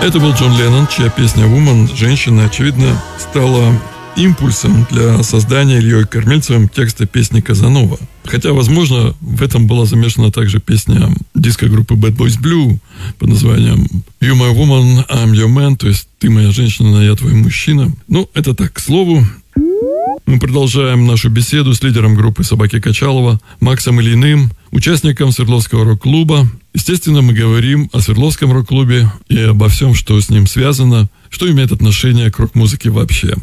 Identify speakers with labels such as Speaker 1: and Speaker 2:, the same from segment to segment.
Speaker 1: Это был Джон Леннон, чья песня «Woman», «Женщина», очевидно, стала импульсом для создания Ильей Кормильцевым текста песни «Казанова». Хотя, возможно, в этом была замешана также песня диско-группы Bad Boys Blue под названием «You my woman, I'm your man», то есть «Ты моя женщина, я твой мужчина». Ну, это так, к слову. Мы продолжаем нашу беседу с лидером группы «Собаки Качалова» Максом Ильиным, участником Свердловского рок-клуба. Естественно, мы говорим о Свердловском рок-клубе и обо всем, что с ним связано, что имеет отношение к рок-музыке вообще.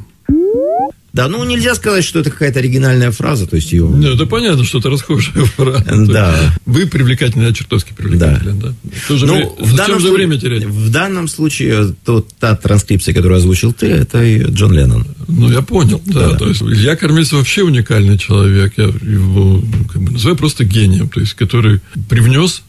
Speaker 2: Да, ну нельзя сказать, что это какая-то оригинальная фраза, то есть ее...
Speaker 1: Нет, это понятно, что это расхожая фраза.
Speaker 2: Да.
Speaker 1: Вы привлекательны, я чертовски привлекателен, да. Зачем же время терять?
Speaker 2: В данном случае та транскрипция, которую озвучил ты, это и Джон Леннон.
Speaker 1: Ну, я понял, да. То есть Илья Кормильцев вообще уникальный человек. Я его называю просто гением, то есть который привнес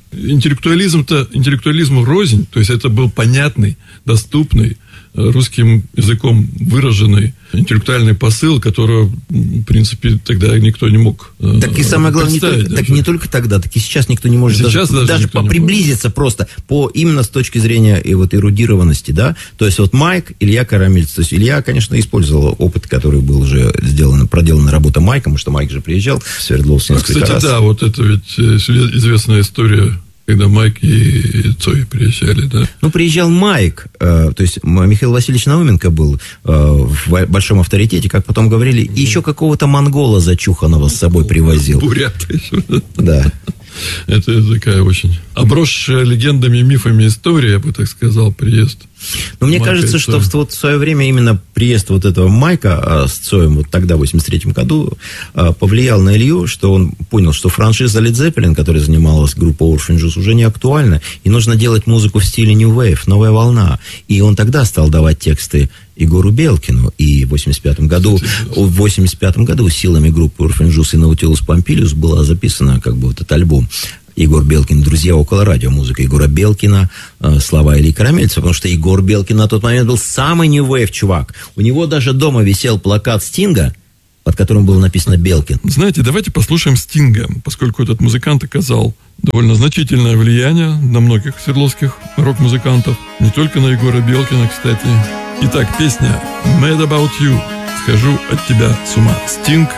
Speaker 1: интеллектуализму рознь, то есть это был понятный, доступный, русским языком выраженный интеллектуальный посыл, которого, в принципе, тогда никто не мог
Speaker 2: так и самое главное, не только тогда, так и сейчас никто не может даже приблизиться просто именно с точки зрения и вот эрудированности, да, то есть вот Майк, Илья Кормильцев, то есть Илья, конечно, использовал опыт, который был уже проделана работа Майка, потому что Майк же приезжал в Свердловск несколько раз.
Speaker 1: Да, вот это ведь известная история, когда Майк и Цой приезжали, да?
Speaker 2: Ну, приезжал Майк, то есть Михаил Васильевич Науменко был в большом авторитете, как потом говорили, и еще какого-то монгола зачуханного с собой привозил.
Speaker 1: Бурята еще.
Speaker 2: Да.
Speaker 1: Это такая очень обросшая легендами и мифами история, я бы так сказал, приезд.
Speaker 2: Но мне кажется, что вот в свое время именно приезд вот этого Майка с Цоем вот тогда, в 83-м году, повлиял на Илью, что он понял, что франшиза Led Zeppelin, которой занималась группа Orphan Juice, уже не актуальна, и нужно делать музыку в стиле New Wave, новая волна. И он тогда стал давать тексты Егору Белкину, и в 85-м году силами группы Orphan Juice и Nautilus Pompilius была записана как бы вот этот альбом. Егор Белкин, друзья около радио, музыка Егора Белкина, слова Ильи Кормильцева, потому что Егор Белкин на тот момент был самый New Wave чувак. У него даже дома висел плакат Стинга, под которым было написано «Белкин».
Speaker 1: Знаете, давайте послушаем Стинга, поскольку этот музыкант оказал довольно значительное влияние на многих свердловских рок-музыкантов, не только на Егора Белкина, кстати. Итак, песня «Mad About You», «Схожу от тебя с ума», Стинг,